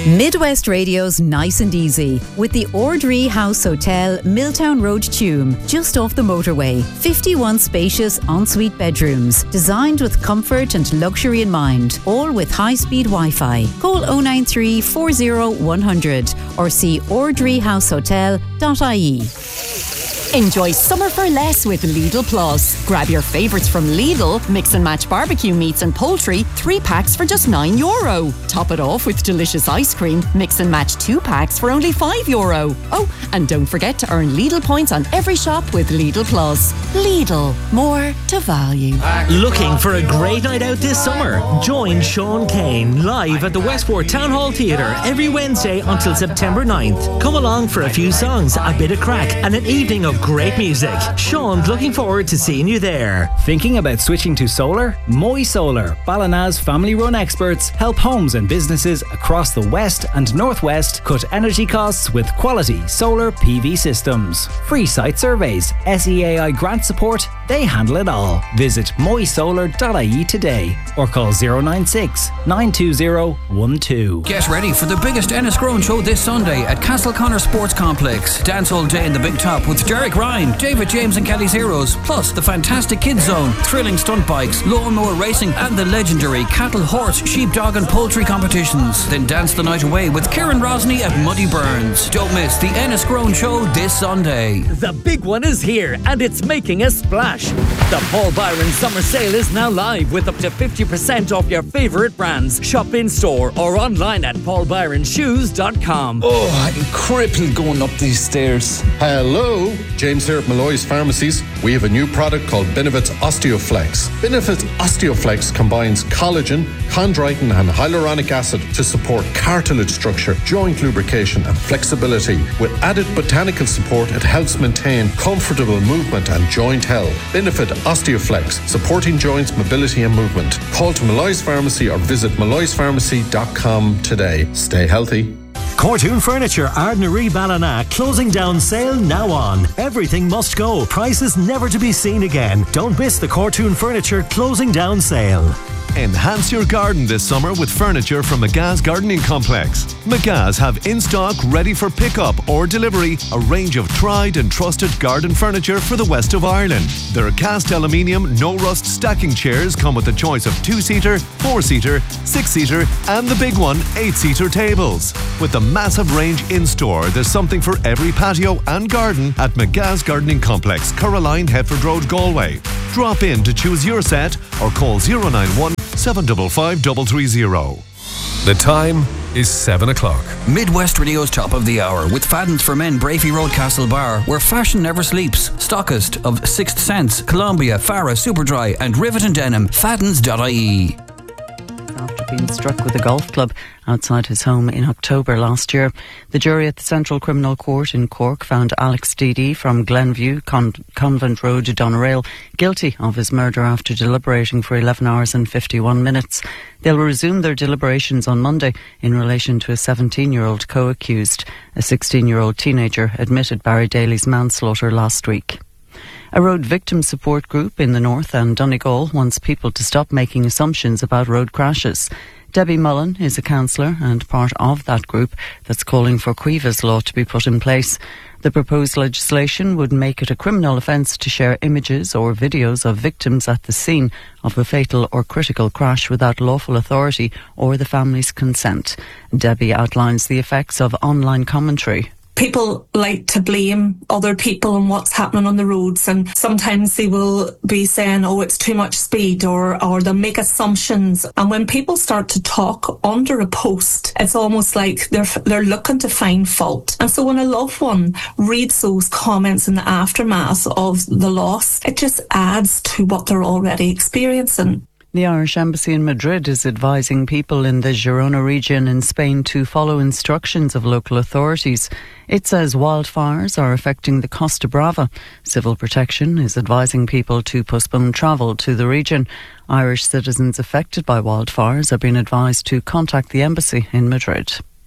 Midwest Radio's Nice and Easy with the Ordree House Hotel, Milltown Road, Tuam, just off the motorway. 51 spacious ensuite bedrooms, designed with comfort and luxury in mind, all with high-speed Wi-Fi. Call 093 40 100 or see ordreehousehotel.ie. Enjoy summer for less with Lidl Plus. Grab your favourites from Lidl, mix and match barbecue meats and poultry, 3 packs for just €9. Top it off with delicious ice cream, mix and match 2 packs for only €5. Oh, and don't forget to earn Lidl points on every shop with Lidl Plus. Lidl, more to value. Looking for a great night out this summer? Join Sean Kane live at the Westport Town Hall Theatre every Wednesday until September 9th. Come along for a few songs, a bit of crack and an evening of great music. Sean's looking forward to seeing you there. Thinking about switching to solar? Moy Solar, Ballina's family-run experts, help homes and businesses across the West and Northwest cut energy costs with quality solar PV systems. Free site surveys, SEAI grant support, they handle it all. Visit moysolar.ie today or call 096 920 12. Get ready for the biggest Enniscrone show this Sunday at Castleconnor Sports Complex. Dance all day in the Big Top with Derek Ryan, David James and Kelly's Heroes, plus the fantastic Kids Zone, thrilling stunt bikes, lawnmower racing and the legendary cattle, horse, sheep, dog and poultry competitions. Then dance the night away with Kieran Rosny at Muddy Burns. Don't miss the Enniscrone show this Sunday. The big one is here and it's making a splash. The Paul Byron Summer Sale is now live with up to 50% off your favourite brands. Shop in store or online at paulbyronshoes.com. Oh, I'm crippled going up these stairs. Hello, James here at Malloy's Pharmacies. We have a new product called Benefits Osteoflex. Benefits Osteoflex combines collagen, chondroitin and hyaluronic acid to support cartilage structure, joint lubrication and flexibility. With added botanical support, it helps maintain comfortable movement and joint health. Benefit Osteoflex, supporting joints, mobility and movement. Call to Malloy's Pharmacy or visit malloyspharmacy.com today. Stay healthy. Cortoon Furniture, Ardnaree Ballina, closing down sale now on. Everything must go. Prices never to be seen again. Don't miss the Cortoon Furniture closing down sale. Enhance your garden this summer with furniture from McGa's Gardening Complex. McGa's have in stock, ready for pickup or delivery, a range of tried and trusted garden furniture for the west of Ireland. Their cast aluminium, no rust stacking chairs come with a choice of 2-seater, 4-seater, 6-seater and the big one, 8-seater tables. With the massive range in store, there's something for every patio and garden at McGa's Gardening Complex, Caroline, Hetford Road, Galway. Drop in to choose your set or call 091 755 330. The time is 7 o'clock. Midwest Radio's Top of the Hour with Fadden's for Men, Brafey Road, Castlebar, where fashion never sleeps. Stockist of Sixth Sense, Columbia, Farah, Superdry and Rivet and Denim. Faddens.ie. After being struck with a golf club outside his home in October last year, the jury at the Central Criminal Court in Cork found Alex Deedy from Glenview, Convent Road, Doneraile, guilty of his murder after deliberating for 11 hours and 51 minutes. They'll resume their deliberations on Monday in relation to a 17-year-old co-accused. A 16-year-old teenager admitted Barry Daly's manslaughter last week. A road victim support group in the north and Donegal wants people to stop making assumptions about road crashes. Debbie Mullen is a councillor and part of that group that's calling for Cuiva's law to be put in place. The proposed legislation would make it a criminal offence to share images or videos of victims at the scene of a fatal or critical crash without lawful authority or the family's consent. Debbie outlines the effects of online commentary. People like to blame other people and what's happening on the roads, and sometimes they will be saying, oh, it's too much speed, or they'll make assumptions. And when people start to talk under a post, it's almost like they're looking to find fault. And so when a loved one reads those comments in the aftermath of the loss, it just adds to what they're already experiencing. The Irish Embassy in Madrid is advising people in the Girona region in Spain to follow instructions of local authorities. It says wildfires are affecting the Costa Brava. Civil Protection is advising people to postpone travel to the region. Irish citizens affected by wildfires are being advised to contact the embassy in Madrid.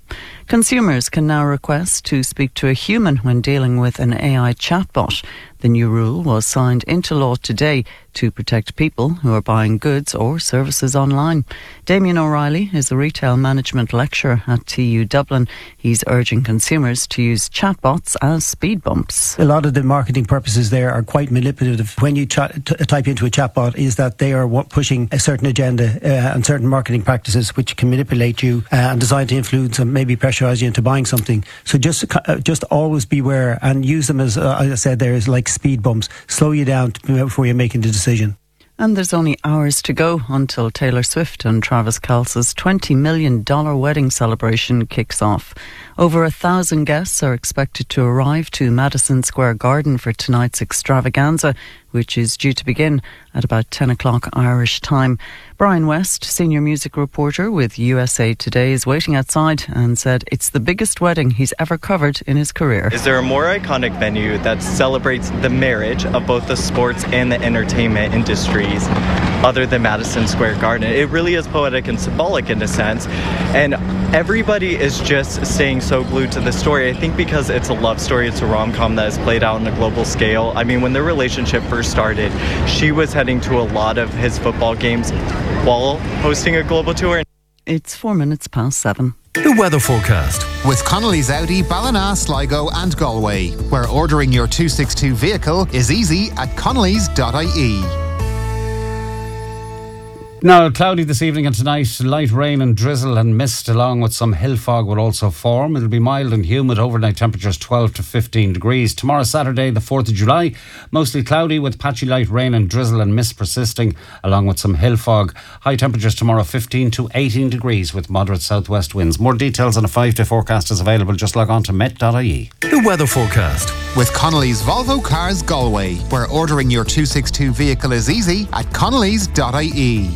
Consumers can now request to speak to a human when dealing with an AI chatbot. The new rule was signed into law today to protect people who are buying goods or services online. Damien O'Reilly is a retail management lecturer at TU Dublin. He's urging consumers to use chatbots as speed bumps. A lot of the marketing purposes there are quite manipulative. When you type into a chatbot, is that they are pushing a certain agenda and certain marketing practices which can manipulate you and designed to influence and maybe pressurize you into buying something. So just always beware and use them as I said there, as like speed bumps. Slow you down before you're making the decision. And there's only hours to go until Taylor Swift and Travis Kelce's $20 million wedding celebration kicks off. Over 1,000 guests are expected to arrive to Madison Square Garden for tonight's extravaganza, which is due to begin at about 10 o'clock Irish time. Brian West, senior music reporter with USA Today, is waiting outside and said it's the biggest wedding he's ever covered in his career. Is there a more iconic venue that celebrates the marriage of both the sports and the entertainment industries other than Madison Square Garden? It really is poetic and symbolic in a sense, and everybody is just staying so glued to the story. I think because it's a love story, it's a rom-com that is played out on a global scale. I mean, when their relationship first started, she was heading to a lot of his football games while hosting a global tour. It's 4 minutes past 7. The weather forecast with Connolly's Audi, Ballina, Sligo and Galway, where ordering your 262 vehicle is easy at connellys.ie. Now, cloudy this evening and tonight, light rain and drizzle and mist along with some hill fog will also form. It'll be mild and humid, overnight temperatures 12 to 15 degrees. Tomorrow, Saturday, the 4th of July, mostly cloudy with patchy light rain and drizzle and mist persisting along with some hill fog. High temperatures tomorrow 15 to 18 degrees with moderate southwest winds. More details on a 5-day forecast is available. Just log on to met.ie. The weather forecast with Connolly's Volvo Cars Galway, where ordering your 262 vehicle is easy at connellys.ie.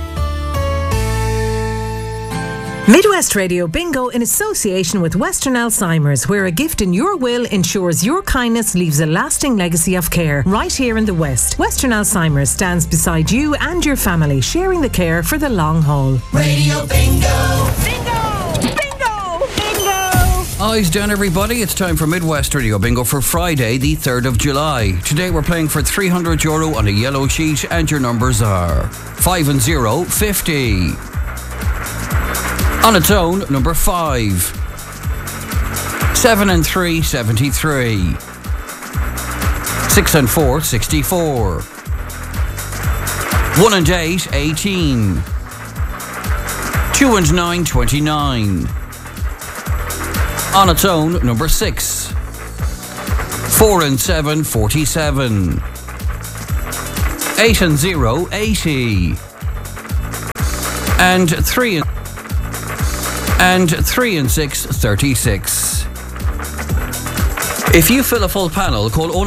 Midwest Radio Bingo in association with Western Alzheimer's, where a gift in your will ensures your kindness leaves a lasting legacy of care right here in the West. Western Alzheimer's stands beside you and your family, sharing the care for the long haul. Radio Bingo! Bingo! Bingo! Bingo! Eyes down, everybody. It's time for Midwest Radio Bingo for Friday, the 3rd of July. Today we're playing for €300 on a yellow sheet, and your numbers are 5 and 0, 50. On its own, number 5. 7 and 3, 73. 6 and 4, 64. 1 and 8, 18. 2 and 9, 29. On its own, number 6. 4 and 7, 47. 8 and 0, 80. And 3 and 6, 36. If you fill a full panel, call